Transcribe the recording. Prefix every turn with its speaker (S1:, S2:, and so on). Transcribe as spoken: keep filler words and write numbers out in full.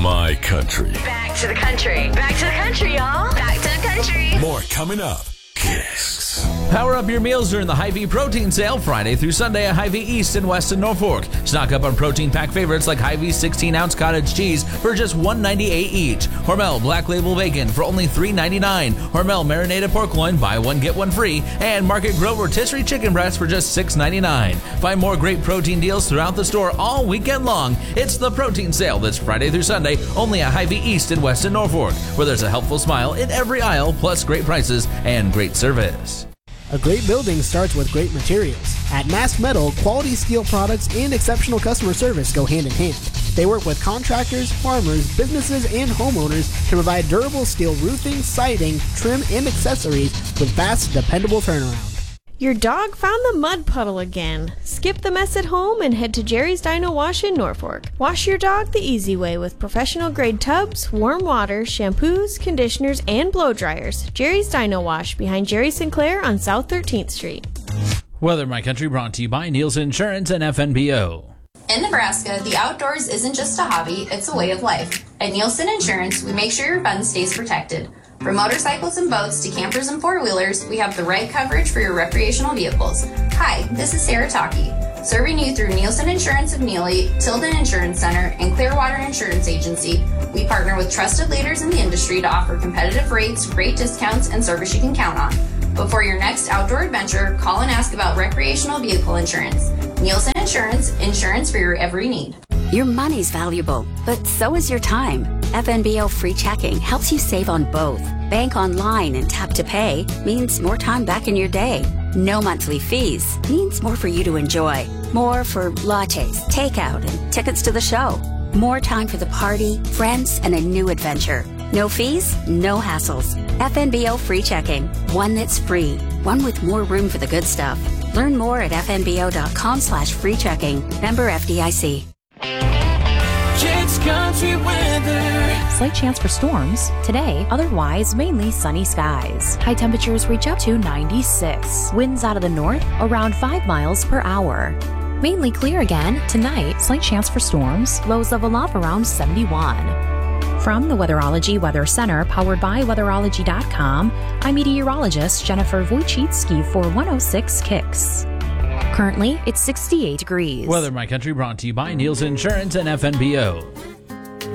S1: My Country.
S2: Back to the country. Back to the country, y'all. Back to the country.
S1: More coming up. Kicks.
S3: Power up your meals during the Hy-Vee protein sale Friday through Sunday at Hy-Vee East in Weston, Norfolk. Stock up on protein pack favorites like Hy-Vee sixteen ounce cottage cheese for just one ninety-eight each. Hormel Black Label Bacon for only three ninety-nine. Hormel Marinated Pork Loin, buy one, get one free. And Market Grill Rotisserie Chicken Breast for just six ninety-nine. Find more great protein deals throughout the store all weekend long. It's the protein sale this Friday through Sunday only at Hy-Vee East in Weston, Norfolk, where there's a helpful smile in every aisle, plus great prices and great service.
S4: A great building starts with great materials. At Mass Metal, quality steel products and exceptional customer service go hand in hand. They work with contractors, farmers, businesses, and homeowners to provide durable steel roofing, siding, trim, and accessories with fast, dependable turnaround.
S5: Your dog found the mud puddle again. Skip the mess at home and head to Jerry's Dino Wash in Norfolk. Wash your dog the easy way with professional grade tubs, warm water, shampoos, conditioners, and blow dryers. Jerry's Dino Wash behind Jerry Sinclair on South thirteenth Street.
S3: Weather My Country brought to you by Nielsen Insurance and F N B O.
S6: In Nebraska, the outdoors isn't just a hobby, it's a way of life. At Nielsen Insurance, we make sure your fun stays protected. From motorcycles and boats to campers and four-wheelers, we have the right coverage for your recreational vehicles. Hi, this is Sarah Taki, serving you through Nielsen Insurance of Neely, Tilden Insurance Center, and Clearwater Insurance Agency. We partner with trusted leaders in the industry to offer competitive rates, great discounts, and service you can count on. But for your next outdoor adventure, call and ask about recreational vehicle insurance. Nielsen Insurance, insurance for your every need.
S7: Your money's valuable, but so is your time. F N B O Free Checking helps you save on both. Bank online and tap to pay means more time back in your day. No monthly fees means more for you to enjoy. More for lattes, takeout, and tickets to the show. More time for the party, friends, and a new adventure. No fees, no hassles. F N B O Free Checking. One that's free. One with more room for the good stuff. Learn more at fnbo.com slash free checking. Member F D I C.
S8: Kicks Country Weather.
S9: Slight chance for storms today, otherwise mainly sunny skies. High temperatures reach up to ninety-six. Winds out of the north around five miles per hour. Mainly clear again tonight, slight chance for storms, lows level off around seventy-one. From the Weatherology Weather Center, powered by weatherology dot com, I'm meteorologist Jennifer Wojcicki for one oh six Kicks. Currently, it's sixty-eight degrees.
S3: Weather My Country brought to you by Nielsen Insurance and F N B O.